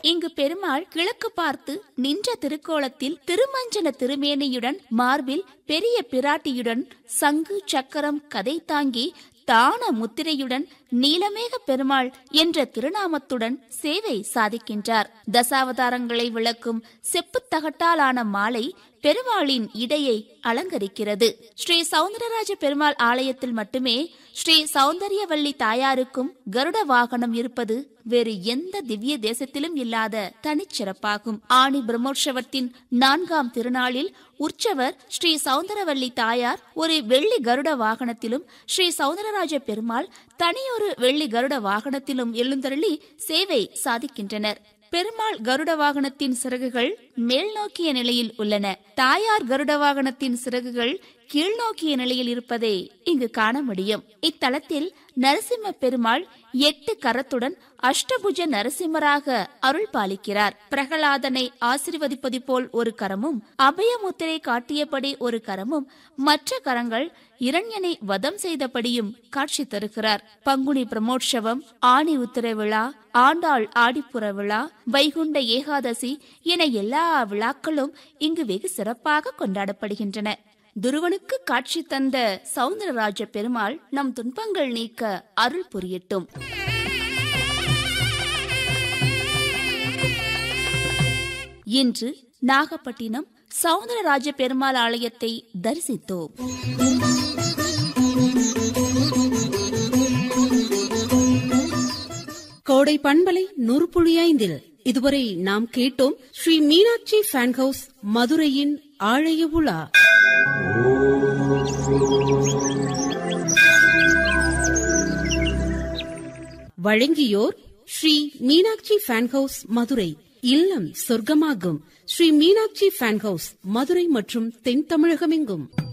இங்கு பெருமாள் கிழக்கு பார்த்து நின்ற திருக்கோலத்தில் திருமஞ்சன திருமேனியுடன் மார்பில் பெரிய பிராட்டியுடன் சங்கு சக்கரம் கதை தாங்கி தான முத்திரையுடன் நீலமேக பெருமாள் என்ற திருநாமத்துடன் சேவை சாதிக்கின்றார். தசாவதாரங்களை விளக்கும் செப்புத்தகட்டாலான மாலை பெருமாளின் இடையை அலங்கரிக்கிறது. ஸ்ரீ சௌந்தரராஜ பெருமாள் ஆலயத்தில் மட்டுமே ஸ்ரீ சௌந்தரியவல்லி தாயாருக்கும் கருட வாகனம் இருப்பது வேறு எந்த திவ்ய தேசத்திலும் இல்லாத தனிச்சிறப்பாகும். ஆணி பிரம்மோற்சவத்தின் 4ஆம் திருநாளில் உற்சவர் ஸ்ரீ சௌந்தரவல்லி தாயார் ஒரு வெள்ளி கருட வாகனத்திலும், ஸ்ரீ சௌந்தரராஜ பெருமாள் தனியொரு வெள்ளி கருட வாகனத்திலும் எழுந்தருளி சேவை சாதிக்கின்றனர். பெருமாள் கருட வாகனத்தின் சிறகுகள் மேல் நோக்கிய நிலையில் உள்ளன. தாயார் கருட வாகனத்தின் சிறகுகள் கீழ்நோக்கிய நிலையில் இருப்பதை இங்கு காண முடியும். இத்தலத்தில் நரசிம்ம பெருமாள் 8 கரத்துடன் அஷ்டபுஜ நரசிம்மராக அருள் பாலிக்கிறார். பிரகலாதனை ஆசீர்வதிப்பது போல் ஒரு கரமும், அபயமுத்திரை காட்டியபடி ஒரு கரமும், மற்ற கரங்கள் இரண்யனை வதம் செய்தபடியும் காட்சி தருகிறார். பங்குனி பிரம்மோற்சவம், ஆணி உத்திர விழா, ஆண்டாள் ஆடிப்புற விழா, வைகுண்ட ஏகாதசி என எல்லா விழாக்களும் இங்கு வெகு சிறப்பாக கொண்டாடப்படுகின்றன. துருவனுக்கு காட்சி தந்த சௌந்தரராஜ பெருமாள் நம் துன்பங்கள் நீக்க அருள் புரியட்டும். இன்று நாகப்பட்டினம் சௌந்தரராஜ பெருமாள் ஆலயத்தை தரிசித்தோம். கோடை பண்பலை 100.5 இதுவரை நாம் கேட்டோம் ஸ்ரீ மீனாட்சி ஃபேன் ஹவுஸ் மதுரையின் ஆழைய உலா. வழங்கியோர் ஸ்ரீ மீனாட்சி ஃபேன் ஹவுஸ் மதுரை. இல்லம் சொர்க்கமாகும். ஸ்ரீ மீனாட்சி ஃபேன் ஹவுஸ் மதுரை மற்றும் தென் தமிழகமெங்கும்.